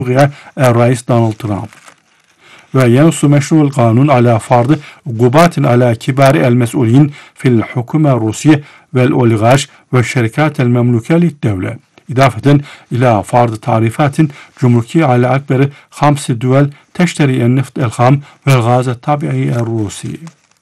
الرئيس دونالد ترامب. وينص مشروع القانون على فرض عقوبات على كبار المسؤولين في الحكومة الروسية والأوليغارش والشركات المملوكة للدولة، إضافة إلى فرض تعريفات جمركية على أكبر 5 دول تشتري النفط الخام والغاز الطبيعي الروسي.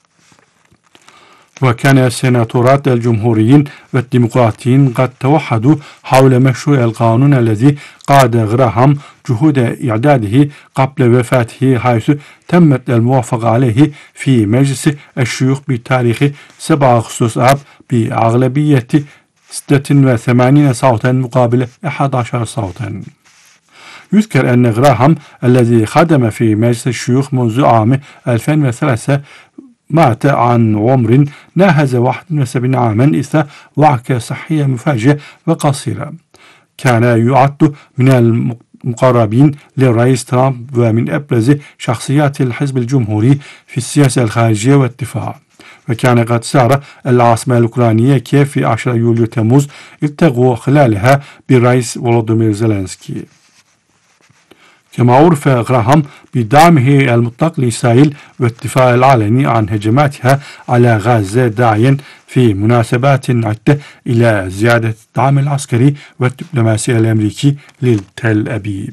وكان السيناتورات الجمهوريين والديمقراطيين قد توحدوا حول مشروع القانون الذي قاد غراهام جهود إعداده قبل وفاته، حيث تمت الموافقة عليه في مجلس الشيوخ بتاريخ 7 أغسطس آب بأغلبية 86 صوتا مقابل 11 صوتا. يذكر أن غراهام الذي خدم في مجلس الشيوخ منذ عام 2003 مات عن عمر ناهز 71 عاما إثر وعكة صحية مفاجئة وقصيرة. كان يعد من المقربين للرئيس ترامب ومن أبرز شخصيات الحزب الجمهوري في السياسة الخارجية والدفاع، وكان قد سار العاصمة الأوكرانية كييف في 10 يوليو تموز التقوا خلالها بالرئيس فولوديمير زيلينسكي. كما عرف غراهام بدعمه المطلق لإسرائيل والدفاع العلني عن هجماتها على غزة، داعيا في مناسبات عدة إلى زيادة الدعم العسكري والدبلوماسي الأمريكي لتل أبيب.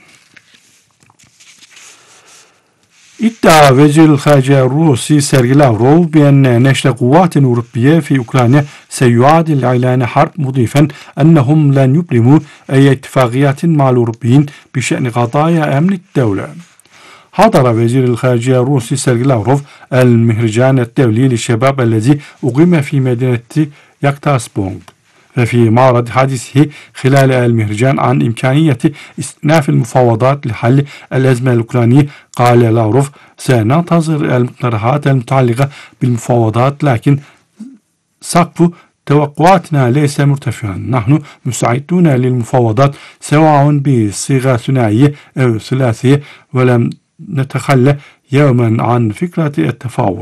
ادعى وزير الخارجية الروسي سيرجي لافروف بأن نشر قوات أوروبية في أوكرانيا سيعادل إعلان حرب، مضيفا أنهم لن يبرموا أي اتفاقيات مع الأوروبيين بشأن قضايا أمن الدولة. حضر وزير الخارجية الروسي سيرجي لافروف المهرجان الدولي للشباب الذي أقيم في مدينة يكاترينبورغ، ففي معرض حديثه خلال المهرجان عن إمكانية استئناف المفاوضات لحل الأزمة الأوكرانية، قال لافروف: سننتظر المقترحات المتعلقة بالمفاوضات، لكن سقف توقعاتنا ليس مرتفعا. نحن مستعدون للمفاوضات سواء بصيغة ثنائية أو ثلاثية، ولم نتخلى يوما عن فكرة التفاوض.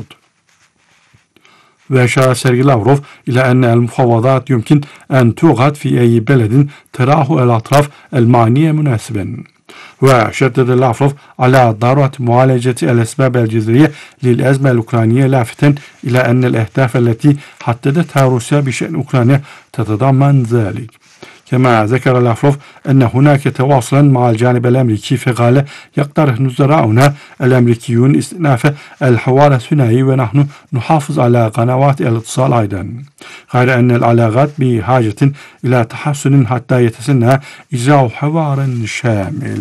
وأشار سيرجي لافروف إلى أن المفاوضات يمكن أن توقع في أي بلد تراه الأطراف المعنية مناسبا. وشدد لافروف على ضرورة معالجة الأسباب الجذرية للأزمة الأوكرانية، لافتا إلى أن الأهداف التي حددتها روسيا بشأن أوكرانيا تتضمن ذلك. كما ذكر لافروف أن هناك تواصلا مع الجانب الأمريكي، فقال: يقترح نظراؤنا الأمريكيون استئناف الحوار الثنائي، ونحن نحافظ على قنوات الاتصال أيضا. غير أن العلاقات بحاجة إلى تحسن حتى يتسنى إجراء حوار شامل.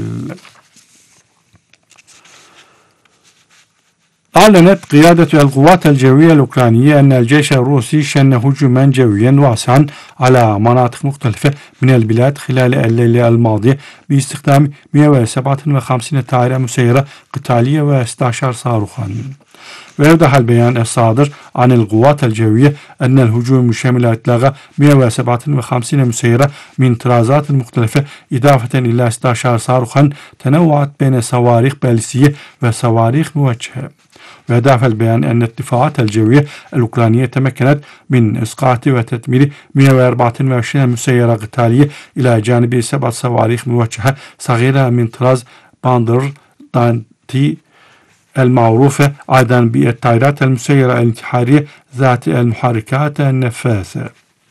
أعلنت قيادة القوات الجوية الأوكرانية أن الجيش الروسي شن هجوما جويا واسعا على مناطق مختلفة من البلاد خلال الليلة الماضية باستخدام 157 طائرة مسيرة قتالية و16 صاروخا. ويوضح البيان الصادر عن القوات الجوية أن الهجوم شمل إطلاق 157 مسيرة من طرازات مختلفة، إضافة إلى 16 صاروخا تنوعت بين صواريخ باليستية وصواريخ موجهة. وأضاف البيان أن الدفاعات الجوية الأوكرانية تمكنت من إسقاط وتدمير 124 مسيرة قتالية، إلى جانب 7 صواريخ موجهة صغيرة من طراز باندر دانتي المعروفة أيضا بالطائرات المسيرة الانتحارية ذات المحركات النفاثة.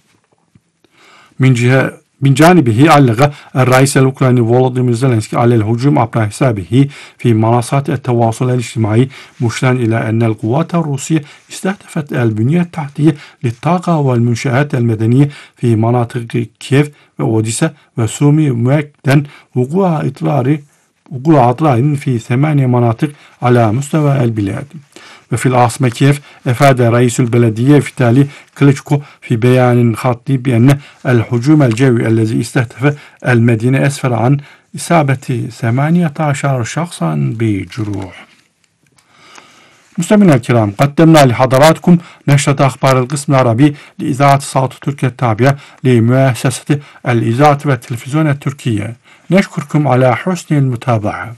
من جانبه علق الرئيس الأوكراني فولوديمير زيلينسكي على الهجوم عبر حسابه في منصات التواصل الاجتماعي، مشيرا إلى أن القوات الروسية استهدفت البنية التحتية للطاقة والمنشآت المدنية في مناطق كييف وأوديسا وسومي، مؤكدا وقوع أطراء في 8 مناطق على مستوى البلاد. وفي العاصمة كييف أفاد رئيس البلدية فيتالي كليتشكو في بيان خطي بأن الهجوم الجوي الذي استهدف المدينة أسفر عن إصابة 18 شخصا بجروح. مستمعينا الكرام، قدمنا لحضراتكم نشرة أخبار القسم العربي لإذاعة صوت تركيا التابعة لمؤسسة الإذاعة والتلفزيون التركية. نشكركم على حسن المتابعة.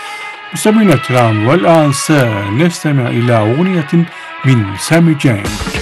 مستمعينا الكرام، والآن سنستمع إلى أغنية من سامي جين.